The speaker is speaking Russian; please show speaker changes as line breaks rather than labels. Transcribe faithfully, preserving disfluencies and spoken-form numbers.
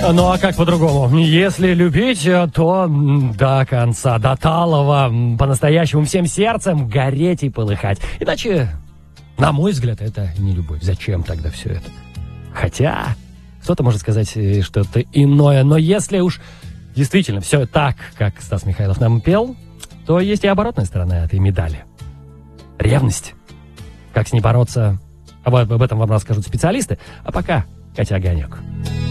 Ну а как по-другому? Если любить, то до конца, до талого, по-настоящему, всем сердцем гореть и полыхать. Иначе, на мой взгляд, это не любовь. Зачем тогда все это? Хотя, кто-то может сказать что-то иное, но если уж действительно все так, как Стас Михайлов нам пел, то есть и оборотная сторона этой медали. Ревность. Как с ней бороться, об, об этом вам расскажут специалисты. А пока Катя Огонек.